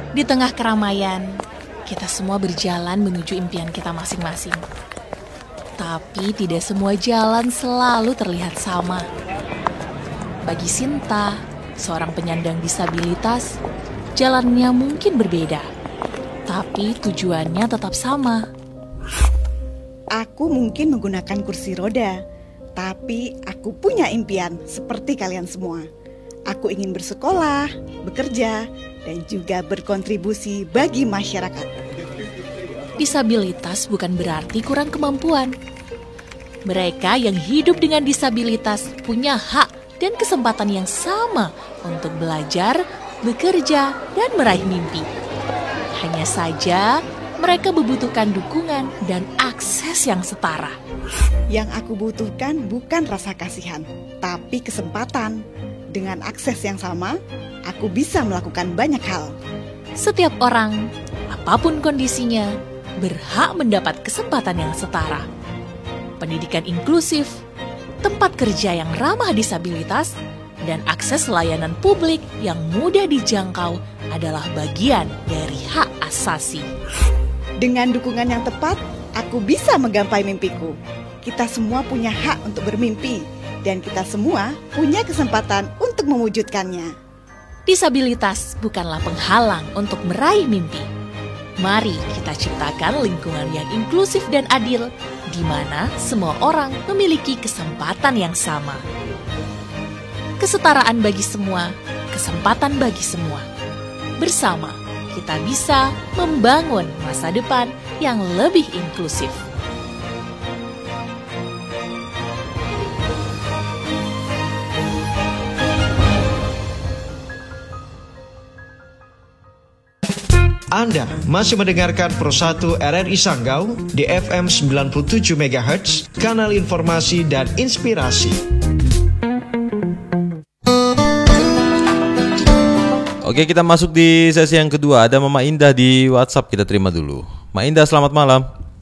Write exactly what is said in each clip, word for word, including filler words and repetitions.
Di tengah keramaian, kita semua berjalan menuju impian kita masing-masing. Tapi tidak semua jalan selalu terlihat sama. Bagi Sinta, seorang penyandang disabilitas, jalannya mungkin berbeda, tapi tujuannya tetap sama. Aku mungkin menggunakan kursi roda, tapi aku punya impian seperti kalian semua. Aku ingin bersekolah, bekerja, dan juga berkontribusi bagi masyarakat. Disabilitas bukan berarti kurang kemampuan. Mereka yang hidup dengan disabilitas punya hak dan kesempatan yang sama untuk belajar, bekerja, dan meraih mimpi. Hanya saja, mereka membutuhkan dukungan dan akses yang setara. Yang aku butuhkan bukan rasa kasihan, tapi kesempatan. Dengan akses yang sama, aku bisa melakukan banyak hal. Setiap orang, apapun kondisinya, berhak mendapat kesempatan yang setara. Pendidikan inklusif, tempat kerja yang ramah disabilitas, dan akses layanan publik yang mudah dijangkau adalah bagian dari hak asasi. Dengan dukungan yang tepat, aku bisa menggapai mimpiku. Kita semua punya hak untuk bermimpi, dan kita semua punya kesempatan untuk mewujudkannya. Disabilitas bukanlah penghalang untuk meraih mimpi. Mari kita ciptakan lingkungan yang inklusif dan adil, di mana semua orang memiliki kesempatan yang sama. Kesetaraan bagi semua, kesempatan bagi semua. Bersama, kita bisa membangun masa depan yang lebih inklusif. Anda masih mendengarkan Pro satu R R I Sanggau di F M sembilan puluh tujuh megahertz, kanal informasi dan inspirasi. Oke, kita masuk di sesi yang kedua. Ada Mama Indah di WhatsApp, kita terima dulu. Mama Indah, selamat malam.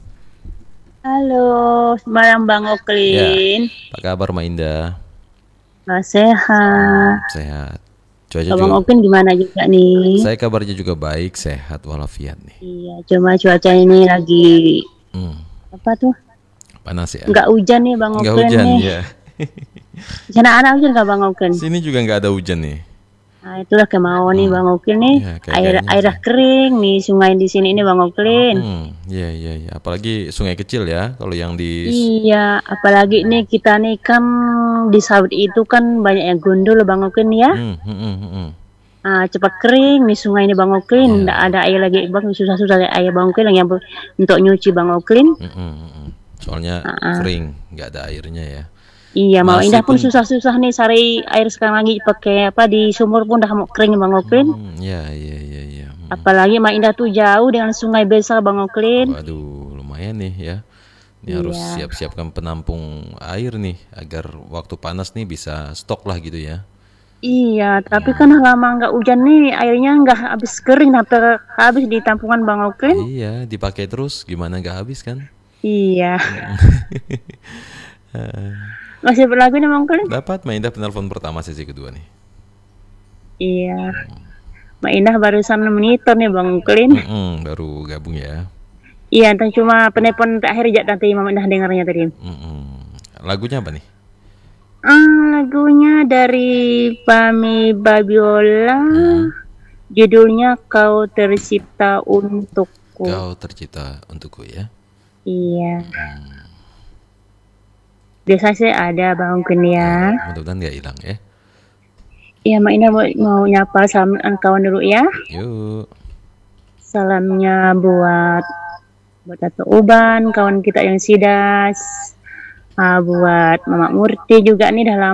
Halo, malam Bang Oklin. Ya, apa kabar Mama Indah? Nah, sehat. Sehat. Cuaca Bang juga. Oklin gimana juga nih? Saya kabarnya juga baik, sehat walafiat nih. Iya, cuma cuaca ini lagi Hmm. apa tuh? Panas ya? Enggak hujan nih Bang Enggak Oklin hujan nih. ya. Di sana ada hujan nggak Bang Oklin? Sini juga nggak ada hujan nih. Nah, itulah kemauan nih Bang Oklin nih. Ya, kayak air kayaknya air sih. kering nih sungai di sini ini Bang Oklin. Hmm, iya iya iya. Apalagi sungai kecil ya. Kalau yang di Iya, apalagi nih kita nih kan di sawit itu kan banyak yang gundul Bang Oklin ya. Hmm, hmm, hmm, hmm, hmm. Ah, cepat kering nih sungai ini Bang Oklin, nggak ada air lagi Bang, susah-susah air Bang Oklin yang bu- untuk nyuci Bang Oklin. Hmm, hmm, hmm, hmm. Soalnya Ah. kering, nggak ada airnya ya. Iya, mau Masih Indah pun pun- susah-susah nih cari air sekarang lagi pakai apa di sumur pun udah mau kering Bang Oklin. Hmm, iya iya iya iya. Hmm. Apalagi Mak Indah tuh jauh dengan sungai besar Bang Oklin. Waduh, lumayan nih ya. Ini Iya. harus siap-siapkan penampung air nih agar waktu panas nih bisa stok lah gitu ya. Iya, tapi kan lama nggak hujan nih airnya nggak habis kering, hampir habis di tampungan Bang Oklin. Iya, dipakai terus gimana nggak habis kan? Iya. Masih berlagu nih Bang Oklin? Dapat Mbak Indah penelpon pertama sesi kedua nih. Iya. Mak Indah barusan monitor nih Bang Oklin. Mm-mm, baru gabung ya. Iya, dan cuma penelpon terakhir aja nanti Mama Indah dengarnya tadi. Mm-mm. Lagunya apa nih? Ah, lagunya dari Fami Babiola. Judulnya Kau Tercipta Untukku. Kau tercipta untukku ya. Iya. Biasa sih ada Bang Kun ya. Mudah-mudahan nggak hilang ya. Iya, Mak Indah mau, mau nyapa salam kawan dulu ya. Yuk. Salamnya buat buat Tato Uban, kawan kita yang sidas. Ah, buat Mama Murti juga nih dah lama